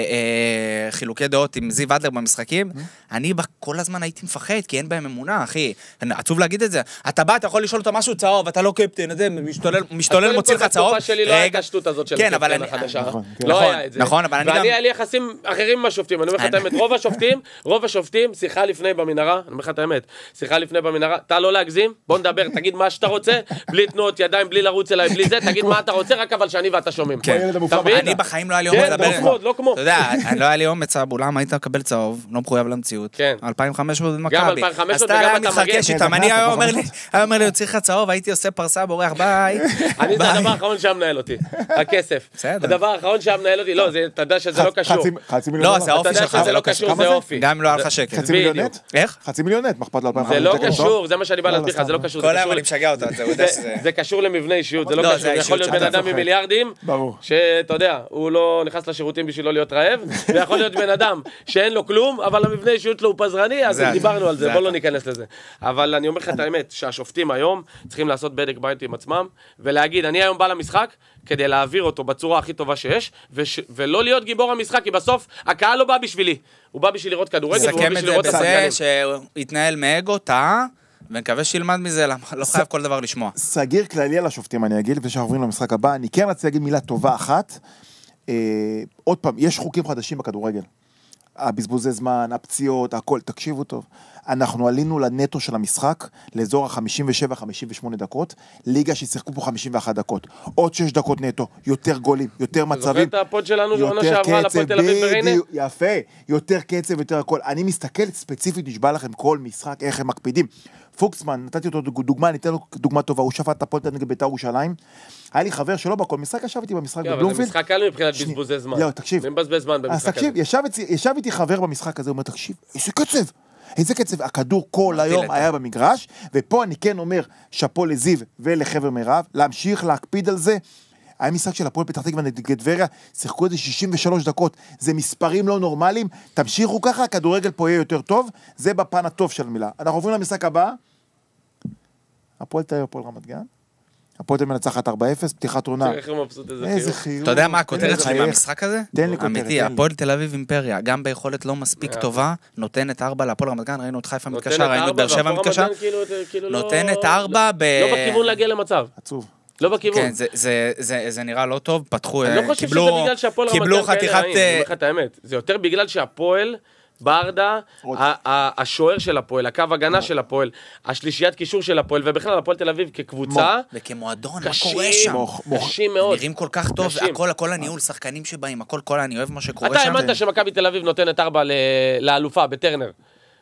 חילוקי דעות עם זיו אדלר במשחקים, אני כל הזמן הייתי מפחד, כי אין בהם אמונה, אחי. עצוב להגיד את זה. אתה בא, אתה יכול לשאול אותו משהו צהוב, אתה לא קפטן, משתולל, מוציא לך צהוב. התקופה שלי לא הייתה השטות הזאת של הקפטן החדשה. לא היה את זה. נכון, אבל אני גם... ואני היה לי יחסים אחרים עם השופטים. אני אומר לך את האמת, רוב השופטים, שיחה לפני במנהרה, אני אומר לך את האמת, שיחה לפני במנהרה, אתה לא להגזים, בוא נדבר, תגיד מה שאתה רוצה, בלי תנועות ידיים, בלי לרוץ אליי, בלי זה, תגיד מה אתה רוצה, רק אבל שאני ואתה שומעים. אני בחיים לא היה לי אומץ לדבר. לא כמו. אתה יודע, לא היה לי אומץ, באולם היית מקבל צהוב, לא מחויב למציאות. 2,500 במכבי. גם 2,500 וגם אתה מגן. אני היה אומר לי, יוציא לך צהוב, הייתי עושה פרסה בורח, ביי. אני זה הדבר האחרון שהיה מנהל אותי, הכסף. הדבר האחרון שהיה מנהל אותי, לא, אתה יודע שזה לא קשור. לא, זה האופי שלך, זה לא קשור. זה אופי. גם אם לא היה לך שקט. חצי מיליון נט? איך? חצי מיליון נט, מחפת ל-2,500. זה לא קשור, זה מה שאני בא להסביר לך, זה לא קשור. כל היום אני משגע אותו, זה קשור למבנה אישיות, זה לא קשור. זה יכול להיות בן אדם עם מיליארדים, שאתה יודע, הוא לא נכנס לשירותים בשביל לא להיות רעב, ויכול להיות בן אדם שאין לו כלום, אבל המבנה אישיות לו הוא פזרני, אז דיברנו על זה, בוא לא ניכנס לזה. אבל אני אומר לך את האמת, שהשופטים היום צריכים לעשות בדק בית עם עצמם, ולהגיד, אני היום בא למשחק, כדי להעביר אותו בצורה הכי טובה שיש, ולא להיות גיבור המשחק, כי בסוף הקהל לא בא בשבילי, הוא בא בשביל לראות כדורגל, והוא בא בשביל לראות את השחקנים. סכם את זה בזה שהוא יתנהל מאגו, טעה, ונקווה שילמד מזה, לא חייב כל דבר לשמוע. סגיר כללי על השופטים, אני אגיד, לפני שאנחנו עוברים למשחק הבא, אני כן רציתי להגיד מילה טובה אחת, עוד פעם, יש חוקים חדשים בכדורגל, הבזבוזי זמן, הפציעות, הכל, תקשיבו טוב, אנחנו עלינו לנטו של המשחק, לאזור ה-57-58 דקות, ליגה ששיחקו פה 51 דקות, עוד 6 דקות נטו, יותר גולים, יותר מצבים, זוכר את הפוד שלנו, שעונה שעברה לפוד תל אביב בריינה? יפה, יותר קצב, יותר הכל, אני מסתכל ספציפית, נשבע לכם כל משחק, איך הם מקפידים, פוקסמן, נתתי אותו דוגמה, ניתן לו דוגמה טובה, הוא שפט את הפועל נגד בית"ר ירושלים, היה לי חבר שלא בכל משחק, ישב איתי במשחק בבלומפילד. אבל זה משחק קל מבחינת בזבוזי זמן. לא, תקשיב. מי מבזבז זמן במשחק הזה? ישב איתי חבר במשחק הזה, הוא אומר, תקשיב, איזה קצב, הכדור כל היום היה במגרש, ופה אני כן אומר, שפו לזיו ולחבר מירב, להמשיך להקפיד על זה, היה משחק של הפועל פתח תקווה נגד טבריה, שיחקו את זה 63 דקות, זה מספרים לא נורמליים, תמשיכו ככה, הכדורגל פה יהיה יותר טוב, זה בפן הטוב של המילה. אנחנו עוברים למשחק הבא, הפועל תל אביב, הפועל רמת גן, הפועל תל אביב מנצחת 4-0, פתיחת עונה. איזה חיוך. אתה יודע מה הכותרת שלי מהמשחק הזה? תן לי כותרת. אמיתי, הפועל תל אביב אימפריה, גם ביכולת לא מספיק טובה, נותנת 4 להפועל רמת גן, ראינו את חיפה מתקשר, ראינו את באר שבע מתקשר, נותנת 4 לא בכיוון להגיע למצב. עצוב. לא בכיוון. כן, זה נראה לא טוב, פתחו, אני לא חושב שזה בגלל שהפועל רמת גן כאלה רעים, אני אומר לך את האמת. זה יותר בגלל שהפועל ברדה, השוער של הפועל, הקו הגנה של הפועל, השלישיית קישור של הפועל, ובכלל הפועל תל אביב כקבוצה, וכמועדון, מה קורה שם? קשים מאוד. נראים כל כך טוב, הכל הניהול, שחקנים שבאים, הכל, אני אוהב מה שקורה שם. אתה האמנת שמכבי תל אביב נותנת 4 לאלופה בטרנר,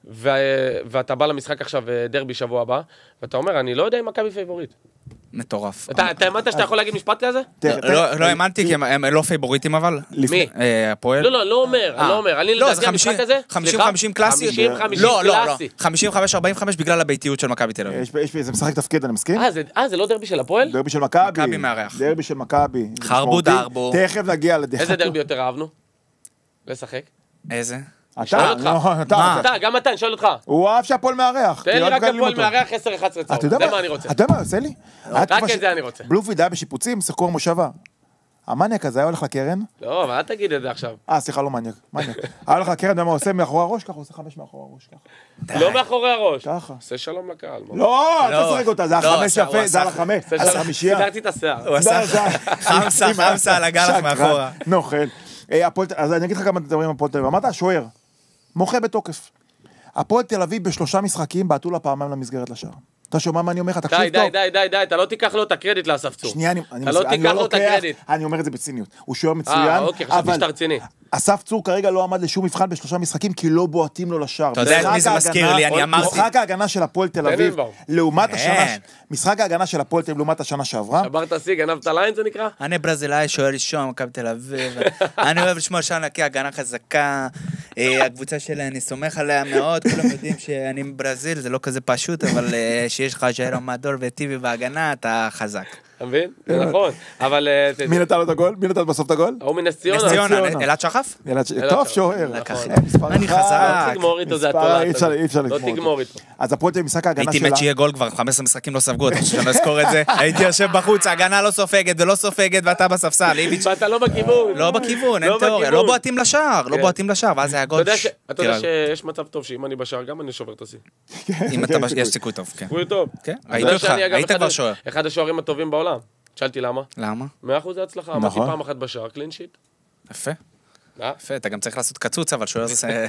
ואתה בא למשחק עכשיו דרבי שבוע הבא, ואתה אומר, אני לא יודע אם מכבי פייבוריט. מטורף. אתה האמנת שאתה יכול להגיד משפט כזה? לא האמנתי, כי הם לא פייבוריטים אבל. מי? הפועל. לא אומר. אני לדעתי המשחק הזה? 50-50 קלאסי. 50-50 קלאסי. 55-45 בגלל הביתיות של מכבי תל אביב. זה משחק תפקיד, אני מסכים? זה לא דרבי של הפועל? דרבי של מכבי. מכבי מארח. דרבי של מכבי. חרבו דרבו. תכף נגיע לדרך. איזה דרבי יותר אהבנו? לשחק? איזה? שואל אותך. גם אתה, אני שואל אותך. הוא אהב שהפועל מארח. תן לי רק הפועל מארח 10-11 צהוב. זה מה אני רוצה. אתה יודע מה, עושה לי? רק את זה אני רוצה. בלומפילד היה בשיפוצים, שיחקו במושבה. המניאק הזה היה הולך לקרן. לא, אבל אל תגיד את זה עכשיו. סליחה, לא מניאק. היה הולך לקרן, ומה עושה מאחורי הראש? ככה, עושה 5 מאחורי הראש, ככה. לא מאחורי הראש. ככה. עושה שלום לקהל. לא, אל תשחק אותה, זה ה5 יפה, זה ה5, על ה5. סידרתי את השיער. הוא עשה חמסה על הגלח מאחורה. נוכל. אז אני אגיד לך כמה דברים הפועל תל אביב. אמרת, השוער, מוחה בתוקף. הפועל תל אביב ב3 משחקים בעטו לה פעמיים למסגרת לשער. אתה שומע מה אני אומר לך? תקשיב טוב. די, אתה לא תיקח לו את הקרדיט לאסף צור. שנייה, אתה לא תיקח לו את הקרדיט. אני אומר את זה בציניות. הוא שוער מצוין, אוקיי, חשבתי שאתה רציני. אסף צור כרגע לא עמד לשום מבחן ב3 משחקים, כי לא בועטים לו לשער. אתה יודע מי זה מזכיר לי, אני אמרתי. משחק ההגנה של הפועל תל אביב, לעומת השנה, משחק ההגנה של הפועל תל אביב, לעומת השנה שעברה. שברת שיא, גנבת ליין זה נקרא? אני ברזילאי, שוער ראשון, מכבי תל אביב. אני אוהב לשמוע שנה כי הגנה חזקה, הקבוצה שלי, אני סומך עליה מאוד, כולם יודעים שאני מברזיל, זה לא כזה פשוט, אבל שיש לך ז'יירו מדור וטיבי בהגנה, אתה חזק. אתה מבין? זה נכון, אבל... מי נתן לו את הגול? מי נתן בסוף את הגול? הוא מנס ציונה. נס ציונה, אלעד שחף? טוב, שוער. אני חזק. לא תגמור איתו, זה התולעת. אי אפשר לא תגמור איתו. אז הפועל תל אביב משחק ההגנה הייתי שלה. מת שיהיה גול כבר, 15 משחקים לא ספגו, אתה חושב שאני לא אזכור את זה? הייתי יושב בחוץ, ההגנה לא סופגת ולא סופגת, ואתה בספסל, איביץ'. ואתה לא בכיוון. לא בכיוון, אין תיאוריה, לא בועטים לשער, לא בועטים לשער, ואז היה גול. אתה יודע שיש מצב טוב שאם אני בשער גם אני שובר את השיא. אם אתה יש סיכוי טוב, כן. סיכוי טוב. ראיתי אותך, היית כבר שוער. אחד השוערים הטובים בעולם. שאלתי למה. למה? 100% הצלחה, אמרתי פעם אחת בשער, קלין שיט. יפה. יפה, אתה גם צריך לעשות קצוץ, אבל שוער זה...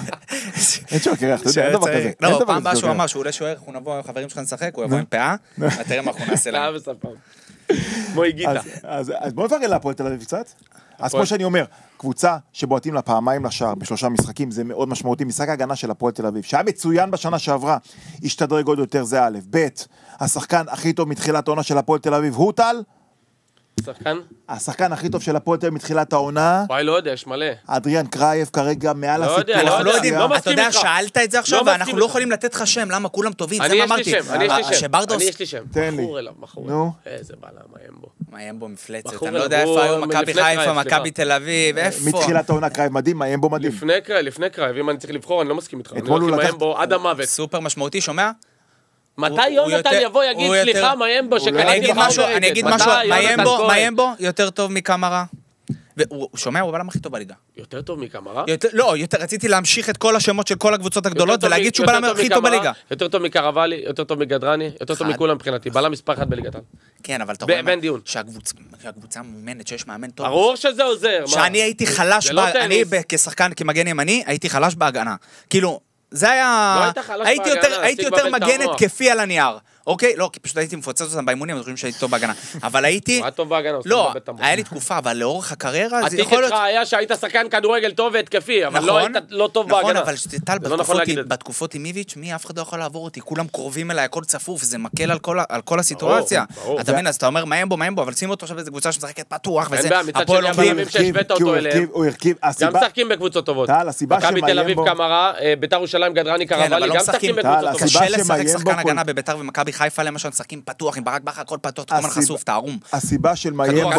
אין שוער, אתה יודע, אין דבר כזה. לא, פעם הבאה שהוא אמר שהוא עולה שוער, אנחנו נבוא, חברים שלך נשחק, הוא יבוא עם פאה, ותראה מה אנחנו נעשה להם. פאה וספם. כמו הגיטה. אז בואו נפרגן להפועל תל אביב קצת. אז כמו שאני אומר, קבוצה שבועטים לה פעמיים לשער ב3 משחקים, זה מאוד משמעותי. משחק ההגנה של הפועל תל אביב, שהיה מצוין בשנה שעברה, השתדרג עוד יותר, זה א', ב', השחקן הכי טוב מתחילת העונה של הפועל תל אביב, הוא טל. שחקן? השחקן הכי טוב של הפועל תל אביב מתחילת העונה. וואי, לא יודע, יש מלא. אדריאן קרייב כרגע מעל הסיפור. אנחנו לא יודעים, אתה יודע, שאלת את זה עכשיו, ואנחנו לא יכולים לתת לך שם, למה כולם טובים, זה מה אמרתי. אני יש לי שם. תן לי. בחור אליו, בחור. איזה בעלה, מאיים בו. מאיים בו מפלצת, אני לא יודע איפה היו, מכבי חיפה, מכבי תל אביב, איפה? מתחילת העונה קרייב מדהים, מאיים בו מדהים. לפני קרייב, אם אני צריך לבחור, אני לא מסכים איתך. אני מאיים בו עד המוות. סופר משמעותי, שומע? מתי יונתן יבוא יגיד סליחה מאיים בו שקראתי לך אני אגיד משהו, מאיים בו יותר טוב מקמרה. והוא שומע, הוא הבלם הכי טוב בליגה. יותר טוב מקמרה? לא, רציתי להמשיך את כל השמות של כל הקבוצות הגדולות ולהגיד שהוא בלם הכי טוב בליגה. יותר טוב מקרבלי, יותר טוב מגדרני, יותר טוב מכולם מבחינתי. בלם מספר 1 בליגת העל. כן, אבל אתה רואה ואין דיון. שהקבוצה מומנת, שיש מאמן טוב. ברור שזה עוזר. שאני הייתי חלש, אני כשחקן, כמגן ימני, הייתי חלש בהגנה. כאילו, זה היה... הייתי יותר מגן התקפי על הנייר. אוקיי? לא, כי פשוט הייתי מפוצץ אותם באימונים, אז חושבים שהייתי טוב בהגנה. אבל הייתי... הוא היה טוב בהגנה. לא, היה לי תקופה, אבל לאורך הקריירה זה יכול להיות... הטיקט שלך היה שהיית שחקן כדורגל טוב והתקפי, אבל לא היית לא טוב בהגנה. נכון, אבל בתקופות עם איביץ', מי אף אחד לא יכול לעבור אותי, כולם קרובים אליי, הכל צפוף, זה מקל על כל הסיטואציה. אתה מבין, אז אתה אומר, מאיים בו, אבל שים אותו עכשיו איזה קבוצה שמשחקת פתוח, וזה... מצד שני הבלמים שהשווית אותו אליהם, גם משחקים בקבוצות טובות. מכבי תל אביב כמרה, בית"ר ירושלים גדרני קרבלי, גם משחקים בקבוצות טובות. קשה לשחק שחקן הגנה בבית"ר ומכבי חיפה למשל משחקים פתוח עם ברק בכר, הכל פתוח, כל הזמן חשוף, תערום. הסיבה של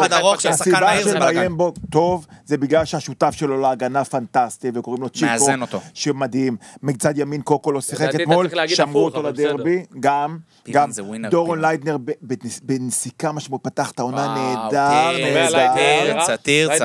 מאיים בו טוב, זה בגלל שהשותף שלו להגנה פנטסטי, וקוראים לו צ'יקו, שמדהים. מצד ימין קוקו לא שיחק אתמול, שמרו אותו לדרבי, גם דורון ליידנר בנסיקה משמעות, פתח את העונה נהדר. תרצה.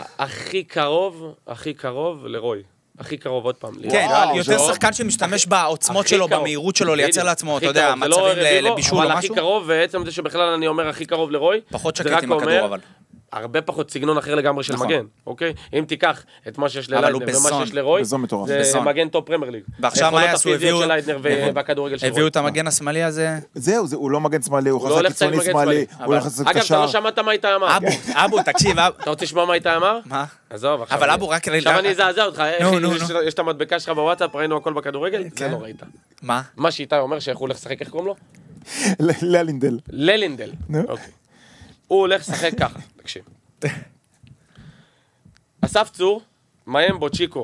הכי קרוב לרוי. הכי קרוב עוד פעם. כן, יותר שחקן שמשתמש בעוצמות שלו, במהירות שלו, לייצר לעצמו, אתה יודע, מצבים לבישול או משהו. אבל הכי קרוב, ועצם זה שבכלל אני אומר הכי קרוב לרוי, פחות שקט עם הכדור, אבל. הרבה פחות סגנון אחר לגמרי של מגן, אוקיי? אם תיקח את מה שיש לליידנר ומה שיש לרוי, זה מגן טופ פרמייר ליג. ועכשיו מה יעשו? הביאו את המגן השמאלי הזה? זהו, הוא לא מגן שמאלי, הוא חזק קיצוני שמאלי, הוא הולך לצאת אגב, אתה לא שמעת מה איתה אמר. אבו, תקשיב. אתה רוצה לשמוע מה איתה אמר? מה? עזוב, אבל אבו רק... עכשיו אני אזעזע אותך, יש את המדבקה שלך בוואטסאפ, ראינו הכל בכדורגל, זה לא ראית. מה? מה שאיתה אומר שאיך הוא הולך לשחק, איך קוראים לו? ללינדל. הוא הולך לשחק ככה, תקשיב. אסף צור, מאיים בו צ'יקו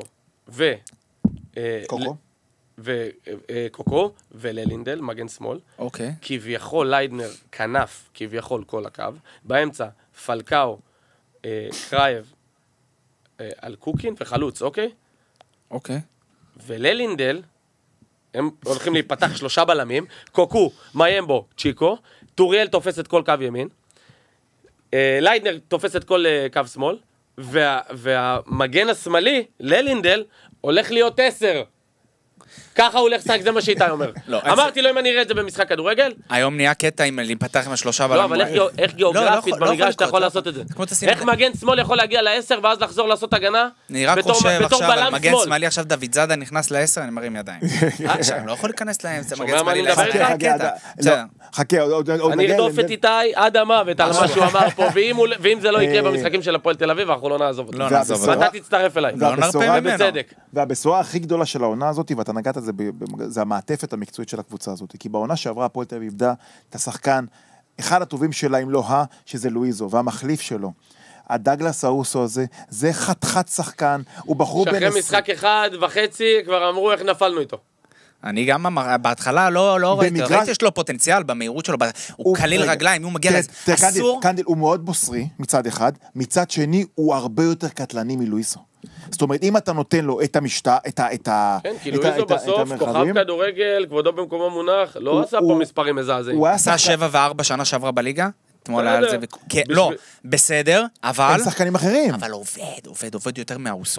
וקוקו וללינדל, מגן שמאל. אוקיי. כביכול ליידנר, כנף, כביכול כל הקו. באמצע, פלקאו, קרייב, על קוקין וחלוץ, אוקיי? אוקיי. וללינדל, הם הולכים להיפתח 3 בלמים. קוקו, מאיים בו צ'יקו. טוריאל תופס את כל קו ימין. ליידנר תופס את כל קו שמאל. והמגן השמאלי, ללינדל, הולך להיות 10. ככה הוא הולך לשחק, זה מה שאיתי אומר. אמרתי לו אם אני אראה את זה במשחק כדורגל. היום נהיה קטע עם להיפתח עם 3 בלמים. לא, אבל איך גיאוגרפית במגרש אתה יכול לעשות את זה? איך מגן שמאל יכול להגיע ל10 ואז לחזור לעשות הגנה? אני רק חושב עכשיו על מגן שמאלי, עכשיו דוד זאדה נכנס ל10, אני מרים ידיים. אני לא יכול להיכנס להם, זה מגן שמאלי ל10. חכה, אני ארדוף את איתי עד המוות על מה שהוא אמר פה, ואם זה לא יקרה במשחקים של הפועל תל אביב, אנחנו לא נעזוב אותו. ואתה תצטרף אליי. והבשורה הכי גדולה של העונה הזאת, ואתה נגעת את זה, זה המעטפת המקצועית של הקבוצה הזאת, כי בעונה שעברה הפועל תל אביב איבדה את השחקן, אחד הטובים שלה אם לא שזה לואיזו, והמחליף שלו. הדגלס האוסו הזה, זה חתיכת שחקן, הוא בחור שאחרי משחק 1.5 כבר אמרו איך נפלנו איתו. אני גם בהתחלה לא ראיתי שיש לו פוטנציאל במהירות שלו, הוא קליל רגליים, הוא מגיע אסור. קנדיל הוא מאוד בוסרי מצד אחד, מצד שני הוא הרבה יותר קטלני מלואיסו. זאת אומרת, אם אתה נותן לו את המשטה, כן, כי לואיסו בסוף, כוכב כדורגל, כבודו במקומו מונח, לא עשה פה מספרים מזעזעים. הוא עשה 7-4 שנה שעברה בליגה, אתמול היה על זה, לא, בסדר, אבל... הם שחקנים אחרים. אבל עובד יותר מהאוסו.